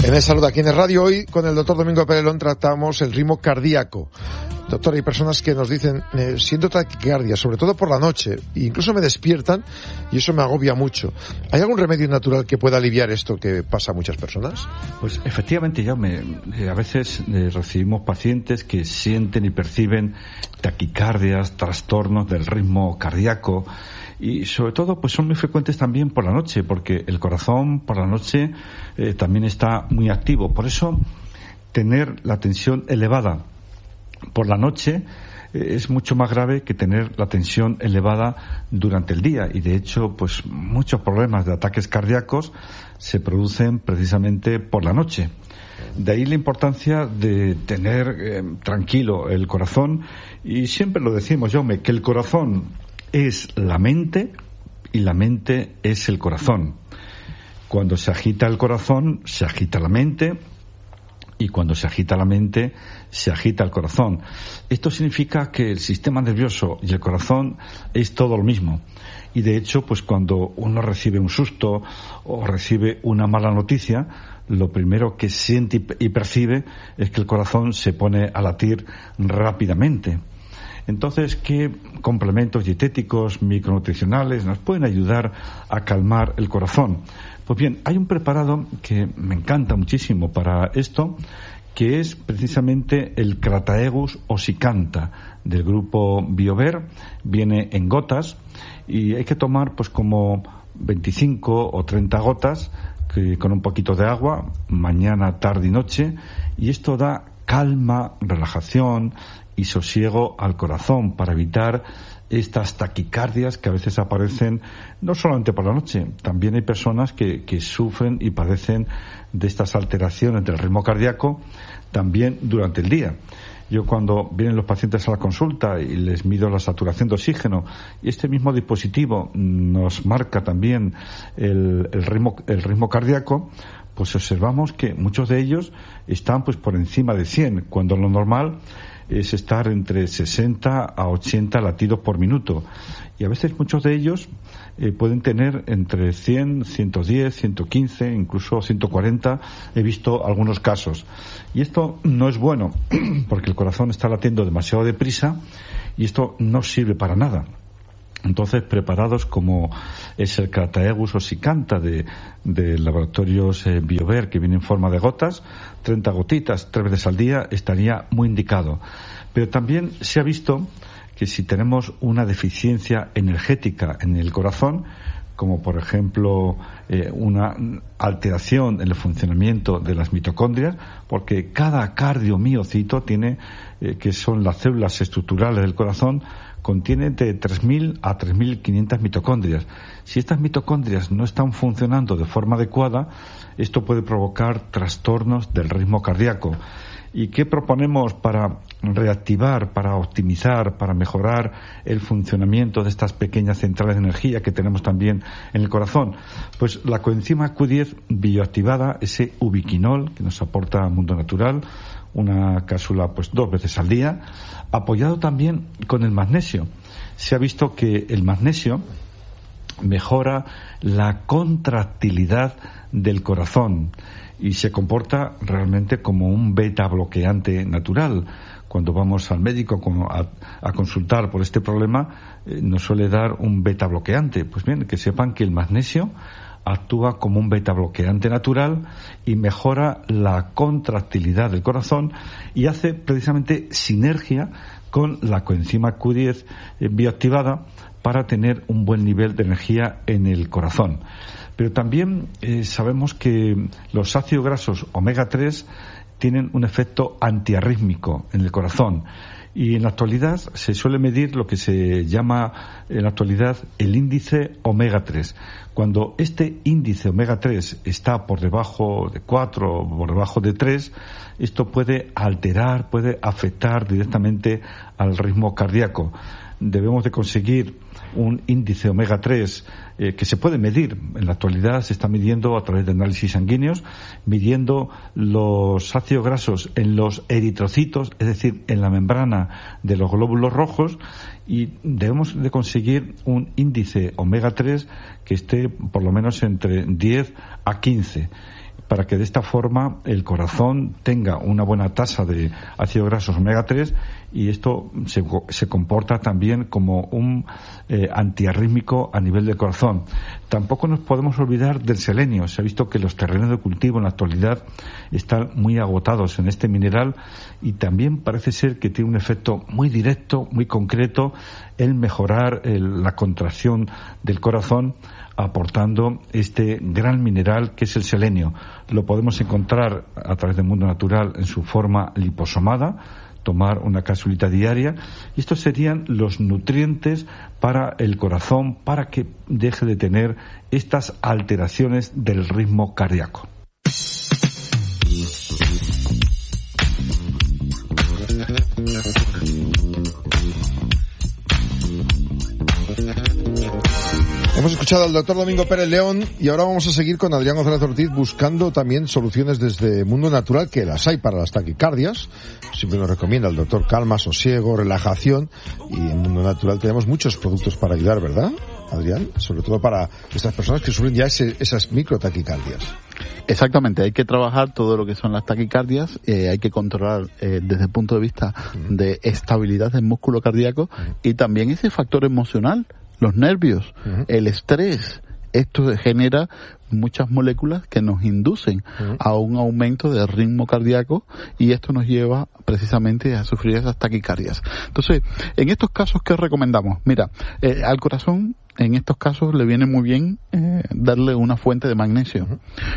En el Salud aquí en el radio, hoy con el doctor Domingo Perelón tratamos el ritmo cardíaco. Doctor, hay personas que nos dicen, siento taquicardia, sobre todo por la noche, e incluso me despiertan y eso me agobia mucho. ¿Hay algún remedio natural que pueda aliviar esto que pasa a muchas personas? Pues efectivamente, a veces recibimos pacientes que sienten y perciben taquicardias, trastornos del ritmo cardíaco. Y sobre todo pues son muy frecuentes también por la noche, porque el corazón por la noche también está muy activo. Por eso tener la tensión elevada por la noche es mucho más grave que tener la tensión elevada durante el día, y de hecho pues muchos problemas de ataques cardíacos se producen precisamente por la noche. De ahí la importancia de tener tranquilo el corazón, y siempre lo decimos, Jaume, que el corazón es la mente y la mente es el corazón. Cuando se agita el corazón, se agita la mente, y cuando se agita la mente, se agita el corazón. Esto significa que el sistema nervioso y el corazón es todo lo mismo. Y de hecho, pues cuando uno recibe un susto o recibe una mala noticia, lo primero que siente y percibe es que el corazón se pone a latir rápidamente. Entonces, ¿qué complementos dietéticos, micronutricionales nos pueden ayudar a calmar el corazón? Pues bien, hay un preparado que me encanta muchísimo para esto, que es precisamente el Crataegus ossicanta del grupo Biover. Viene en gotas y hay que tomar pues como 25 o 30 gotas con un poquito de agua, mañana, tarde y noche, y esto da calma, relajación y sosiego al corazón para evitar estas taquicardias que a veces aparecen no solamente por la noche. También hay personas que sufren y padecen de estas alteraciones del ritmo cardíaco también durante el día. Yo cuando vienen los pacientes a la consulta y les mido la saturación de oxígeno, y este mismo dispositivo nos marca también el ritmo cardíaco, pues observamos que muchos de ellos están pues por encima de 100, cuando lo normal es estar entre 60 a 80 latidos por minuto. Y a veces muchos de ellos pueden tener entre 100, 110, 115, incluso 140. He visto algunos casos. Y esto no es bueno, porque el corazón está latiendo demasiado deprisa y esto no sirve para nada. Entonces, preparados como es el Crataegus ossicanta de laboratorios Biover, que viene en forma de gotas, 30 gotitas 3 veces al día, estaría muy indicado. Pero también se ha visto que si tenemos una deficiencia energética en el corazón, como por ejemplo una alteración en el funcionamiento de las mitocondrias, porque cada cardiomiocito tiene, que son las células estructurales del corazón, contiene de 3.000 a 3.500 mitocondrias. Si estas mitocondrias no están funcionando de forma adecuada, esto puede provocar trastornos del ritmo cardíaco. ¿Y qué proponemos para reactivar, para optimizar, para mejorar el funcionamiento de estas pequeñas centrales de energía que tenemos también en el corazón? Pues la coenzima Q10 bioactivada, ese ubiquinol que nos aporta Mundo Natural, una cápsula pues 2 veces al día, apoyado también con el magnesio. Se ha visto que el magnesio mejora la contractilidad del corazón y se comporta realmente como un beta bloqueante natural. Cuando vamos al médico a consultar por este problema, nos suele dar un beta bloqueante. Pues bien, que sepan que el magnesio actúa como un beta bloqueante natural y mejora la contractilidad del corazón y hace precisamente sinergia con la coenzima Q10 bioactivada para tener un buen nivel de energía en el corazón. Pero también sabemos que los ácidos grasos omega 3 tienen un efecto antiarrítmico en el corazón. Y en la actualidad se suele medir lo que se llama en la actualidad el índice omega 3. Cuando este índice omega 3 está por debajo de 4 o por debajo de 3, esto puede alterar, puede afectar directamente al ritmo cardíaco. Debemos de conseguir un índice omega 3 que se puede medir. En la actualidad se está midiendo a través de análisis sanguíneos, midiendo los ácidos grasos en los eritrocitos, es decir, en la membrana de los glóbulos rojos, y debemos de conseguir un índice omega 3 que esté por lo menos entre 10 a 15. para que de esta forma el corazón tenga una buena tasa de ácidos grasos omega 3 y esto se comporta también como un antiarrítmico a nivel del corazón. Tampoco nos podemos olvidar del selenio. Se ha visto que los terrenos de cultivo en la actualidad están muy agotados en este mineral y también parece ser que tiene un efecto muy directo, muy concreto en mejorar la contracción del corazón, aportando este gran mineral que es el selenio. Lo podemos encontrar a través del mundo natural en su forma liposomada, tomar una capsulita diaria, y estos serían los nutrientes para el corazón para que deje de tener estas alteraciones del ritmo cardíaco. Hemos escuchado al doctor Domingo Pérez León y ahora vamos a seguir con Adrián González Ortiz buscando también soluciones desde Mundo Natural, que las hay para las taquicardias. Siempre nos recomienda el doctor calma, sosiego, relajación, y en Mundo Natural tenemos muchos productos para ayudar, ¿verdad, Adrián? Sobre todo para estas personas que sufren ya esas microtaquicardias. Exactamente, hay que trabajar todo lo que son las taquicardias, hay que controlar desde el punto de vista de estabilidad del músculo cardíaco y también ese factor emocional, los nervios, el estrés. Esto genera muchas moléculas que nos inducen a un aumento del ritmo cardíaco y esto nos lleva precisamente a sufrir esas taquicardias. Entonces, en estos casos, ¿qué recomendamos? Mira, al corazón en estos casos le viene muy bien darle una fuente de magnesio.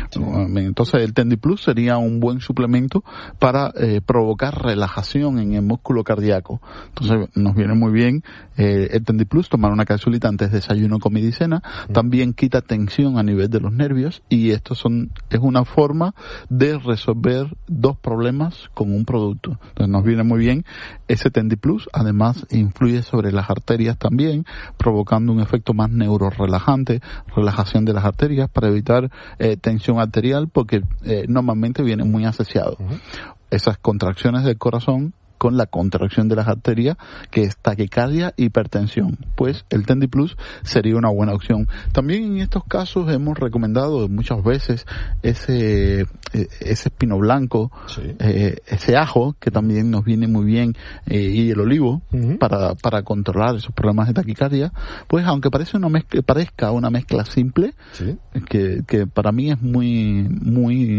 Entonces el Tendi Plus sería un buen suplemento para provocar relajación en el músculo cardíaco. Entonces nos viene muy bien el Tendi Plus, tomar una capsulita antes de desayuno, comida y cena. También quita tensión a nivel de los nervios y es una forma de resolver dos problemas con un producto. Entonces nos viene muy bien ese Tendi Plus. Además influye sobre las arterias también, provocando un efecto más neurorelajante, relajación de las arterias para evitar tensión arterial, porque normalmente viene muy asociado. Esas contracciones del corazón con la contracción de las arterias, que es taquicardia, hipertensión. Pues el Tendi Plus sería una buena opción. También en estos casos hemos recomendado muchas veces ese espino blanco, ese ajo, que también nos viene muy bien, y el olivo, para controlar esos problemas de taquicardia. Pues aunque parezca una mezcla simple, que para mí es muy